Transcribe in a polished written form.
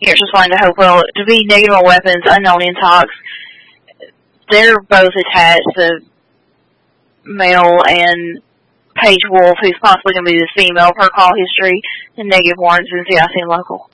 Here's responding to Hopewell. To be negative on weapons, unknown in talks. They're both attached, the male and Paige Wolf, who's possibly going to be the female per call history, and negative warrants in CIC and local.